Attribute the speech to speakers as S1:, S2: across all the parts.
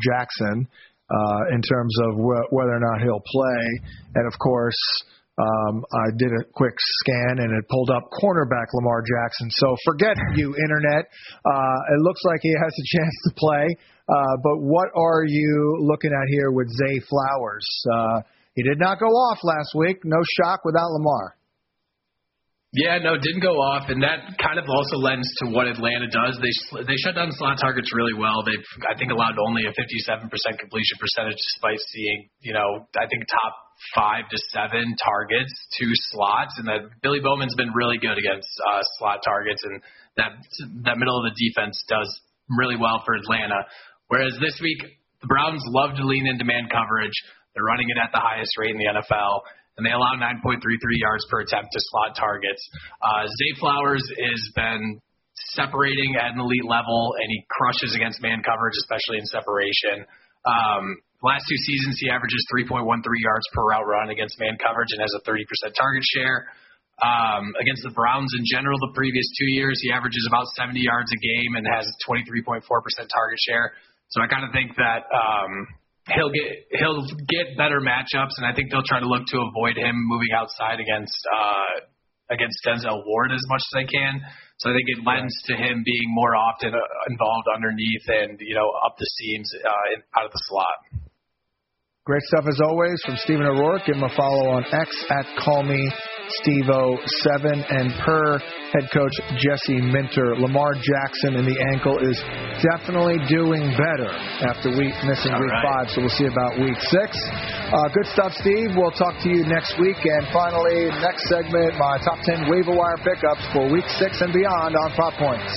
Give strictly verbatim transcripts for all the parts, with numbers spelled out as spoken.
S1: Jackson uh, in terms of wh- whether or not he'll play. And, of course, um, I did a quick scan, and it pulled up cornerback Lamar Jackson. So forget you, Internet. Uh, it looks like he has a chance to play. Uh, but what are you looking at here with Zay Flowers? Uh, he did not go off last week. No shock without Lamar.
S2: Yeah, no, didn't go off, and that kind of also lends to what Atlanta does. They they shut down slot targets really well. They've, I think, allowed only a fifty-seven percent completion percentage despite seeing, you know, I think top five to seven targets to slots, and that Billy Bowman's been really good against uh, slot targets, and that that middle of the defense does really well for Atlanta. Whereas this week, the Browns love to lean into man coverage. They're running it at the highest rate in the N F L. And they allow nine point three three yards per attempt to slot targets. Uh, Zay Flowers has been separating at an elite level, and he crushes against man coverage, especially in separation. Um, last two seasons, he averages three point one three yards per route run against man coverage and has a thirty percent target share. Um, against the Browns in general, the previous two years, he averages about seventy yards a game and has twenty-three point four percent target share. So I kind of think that um, – He'll get he'll get better matchups, and I think they'll try to look to avoid him moving outside against uh, against Denzel Ward as much as they can. So I think it lends to him being more often involved underneath and, you know, up the seams uh, in, out of the slot.
S1: Great stuff as always from Stephen O'Rourke. Give him a follow on X at Call Me Steve O seven, and per head coach Jesse Minter, Lamar Jackson in the ankle is definitely doing better after week missing All week right. five, so we'll see about week six. Uh, good stuff, Steve. We'll talk to you next week. And finally, next segment, my top ten waiver wire pickups for week six and beyond on Pop Points.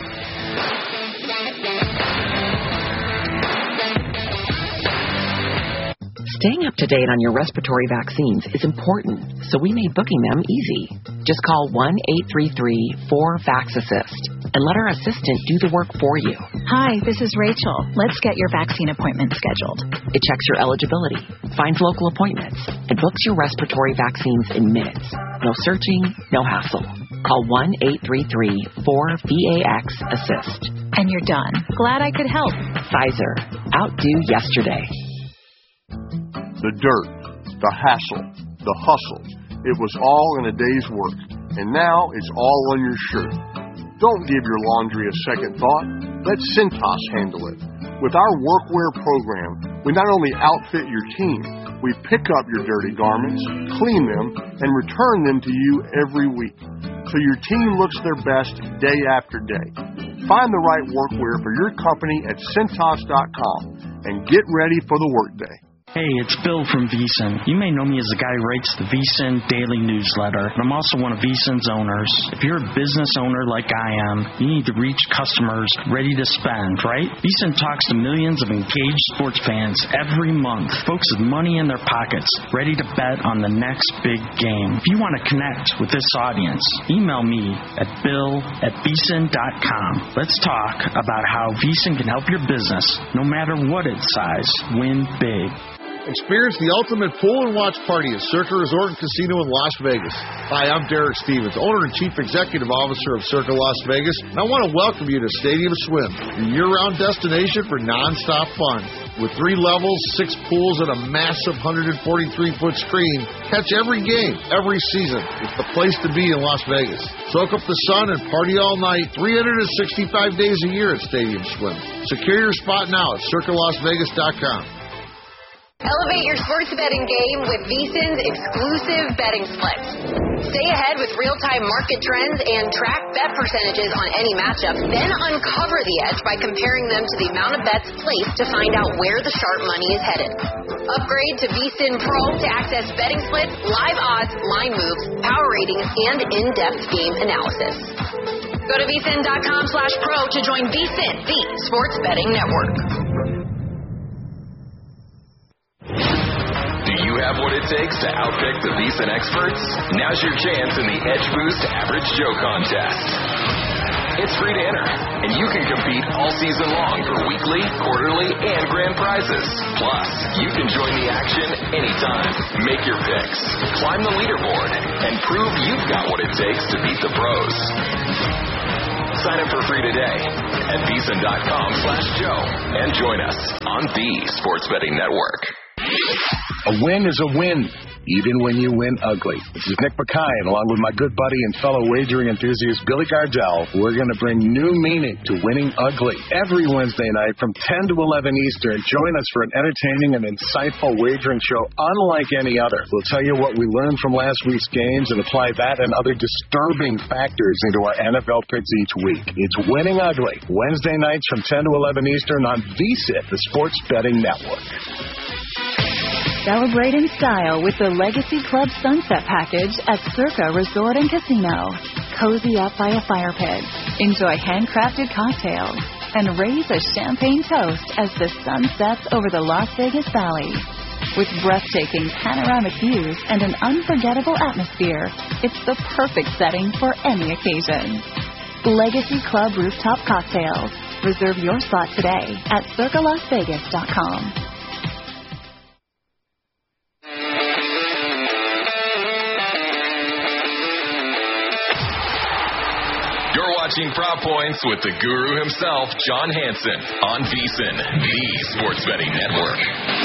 S3: Staying up to date on your respiratory vaccines is important, so we made booking them easy. Just call one eight three three four VAX-ASSIST and let our assistant do the work for you.
S4: Hi, this is Rachel. Let's get your vaccine appointment scheduled.
S3: It checks your eligibility, finds local appointments, and books your respiratory vaccines in minutes. No searching, no hassle. Call one eight three three four VAX-ASSIST.
S4: And you're done. Glad I could help.
S3: Pfizer. Outdo yesterday.
S5: The dirt, the hassle, the hustle. It was all in a day's work, and now it's all on your shirt. Don't give your laundry a second thought. Let Cintas handle it. With our workwear program, we not only outfit your team, we pick up your dirty garments, clean them, and return them to you every week, so your team looks their best day after day. Find the right workwear for your company at Cintas dot com and get ready for the workday.
S6: Hey, it's Bill from VSiN. You may know me as the guy who writes the VSiN daily newsletter, but I'm also one of VSiN's owners. If you're a business owner like I am, you need to reach customers ready to spend, right? VSiN talks to millions of engaged sports fans every month, folks with money in their pockets, ready to bet on the next big game. If you want to connect with this audience, email me at bill at vsin dot com. Let's talk about how VSiN can help your business, no matter what its size, win big.
S7: Experience the ultimate pool and watch party at Circa Resort and Casino in Las Vegas. Hi, I'm Derek Stevens, owner and chief executive officer of Circa Las Vegas, and I want to welcome you to Stadium Swim, your year-round destination for nonstop fun. With three levels, six pools, and a massive one hundred forty-three foot screen, catch every game, every season. It's the place to be in Las Vegas. Soak up the sun and party all night, three hundred sixty-five days a year at Stadium Swim. Secure your spot now at circa las vegas dot com.
S8: Elevate your sports betting game with VSiN's exclusive betting splits. Stay ahead with real-time market trends and track bet percentages on any matchup. Then uncover the edge by comparing them to the amount of bets placed to find out where the sharp money is headed. Upgrade to VSiN Pro to access betting splits, live odds, line moves, power ratings, and in-depth game analysis. Go to vsin dot com slash pro to join VSiN, the sports betting network.
S9: Have what it takes to outpick the VSiN experts? Now's your chance in the Edge Boost Average Joe contest. It's free to enter, and you can compete all season long for weekly, quarterly, and grand prizes. Plus, you can join the action anytime. Make your picks, climb the leaderboard, and prove you've got what it takes to beat the pros. Sign up for free today at VSiN.com slash Joe and join us on the Sports Betting Network.
S10: A win is a win, even when you win ugly. This is Nick Mackay, and along with my good buddy and fellow wagering enthusiast Billy Gardell, we're going to bring new meaning to winning ugly. Every Wednesday night from ten to eleven Eastern, join us for an entertaining and insightful wagering show unlike any other. We'll tell you what we learned from last week's games and apply that and other disturbing factors into our N F L picks each week. It's Winning Ugly, Wednesday nights from ten to eleven Eastern on VSiN, the Sports Betting Network.
S4: Celebrate in style with the Legacy Club Sunset Package at Circa Resort and Casino. Cozy up by a fire pit, enjoy handcrafted cocktails, and raise a champagne toast as the sun sets over the Las Vegas Valley. With breathtaking panoramic views and an unforgettable atmosphere, it's the perfect setting for any occasion. Legacy Club Rooftop Cocktails. Reserve your spot today at circa las vegas dot com.
S9: You're watching Prop Points with the guru himself, John Hansen, on VSiN, the Sports Betting Network.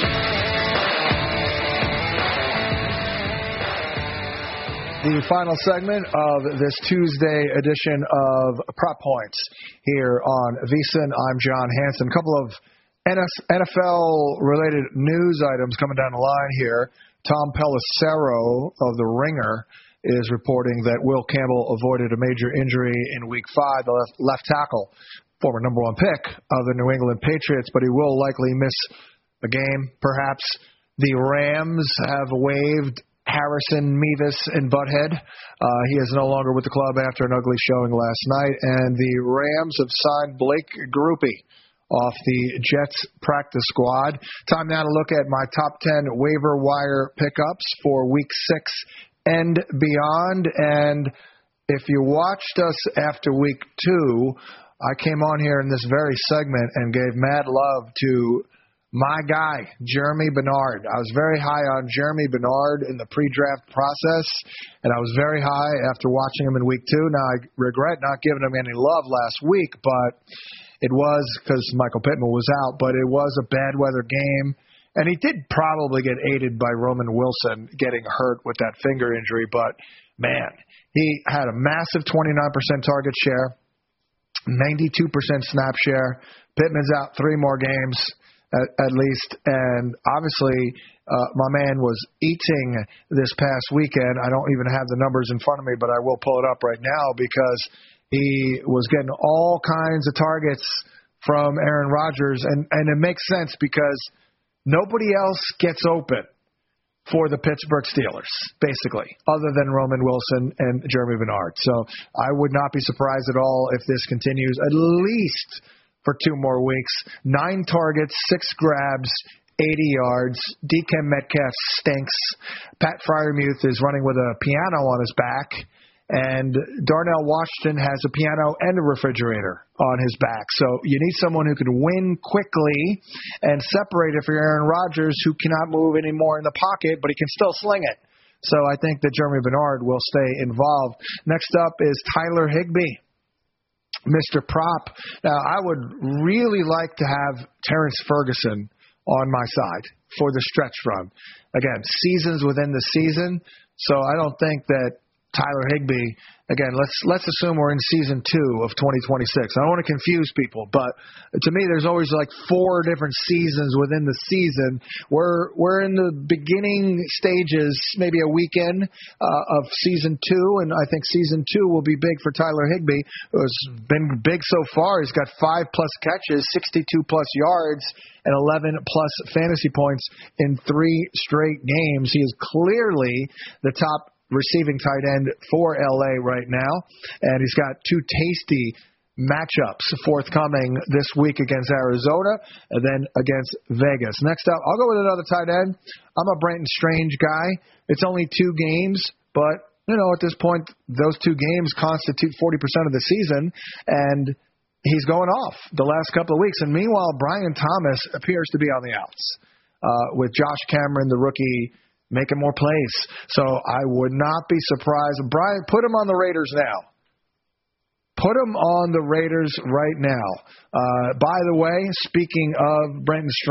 S1: The final segment of this Tuesday edition of Prop Points here on VSiN. I'm John Hansen. A couple of N F L-related news items coming down the line here. Tom Pelissero of The Ringer is reporting that Will Campbell avoided a major injury in Week five, the left, left tackle, former number one pick of the New England Patriots, but he will likely miss a game, perhaps. The Rams have waived Harrison, Mevis, and Butthead. Uh, he is no longer with the club after an ugly showing last night, and the Rams have signed Blake Grupe off the Jets practice squad. Time now to look at my top ten waiver wire pickups for Week six and beyond. And if you watched us after week two, I came on here in this very segment and gave mad love to my guy, Jeremy Bernard. I was very high on Jeremy Bernard in the pre-draft process, and I was very high after watching him in week two. Now, I regret not giving him any love last week, but it was because Michael Pittman was out, but it was a bad weather game. And he did probably get aided by Roman Wilson getting hurt with that finger injury, but, man, he had a massive twenty-nine percent target share, ninety-two percent snap share. Pittman's out three more games at, at least, and obviously uh, my man was eating this past weekend. I don't even have the numbers in front of me, but I will pull it up right now because he was getting all kinds of targets from Aaron Rodgers, and, and it makes sense because nobody else gets open for the Pittsburgh Steelers, basically, other than Roman Wilson and Jeremy Bernard. So I would not be surprised at all if this continues at least for two more weeks. Nine targets, six grabs, eighty yards. D K Metcalf stinks. Pat Freiermuth is running with a piano on his back. And Darnell Washington has a piano and a refrigerator on his back. So you need someone who can win quickly and separate it for Aaron Rodgers, who cannot move anymore in the pocket, but he can still sling it. So I think that Jeremy Bernard will stay involved. Next up is Tyler Higbee, Mister Prop. Now, I would really like to have Terrence Ferguson on my side for the stretch run. Again, seasons within the season. So I don't think that Tyler Higbee, again, let's let's assume we're in season two of twenty twenty-six. I don't want to confuse people, but to me, there's always like four different seasons within the season. We're we're in the beginning stages, maybe a weekend uh, of season two, and I think season two will be big for Tyler Higbee. It's been big so far. He's got five plus catches, sixty-two plus yards, and eleven plus fantasy points in three straight games. He is clearly the top receiving tight end for L A right now, and he's got two tasty matchups forthcoming this week against Arizona and then against Vegas. Next up, I'll go with another tight end. I'm a Brenton Strange guy. It's only two games, but, you know, at this point, those two games constitute forty percent of the season, and he's going off the last couple of weeks. And meanwhile, Brian Thomas appears to be on the outs uh, with Josh Cameron, the rookie, making more plays. So I would not be surprised. Brian, put him on the Raiders now. Put them on the Raiders right now. Uh, by the way, speaking of Brenton Strange,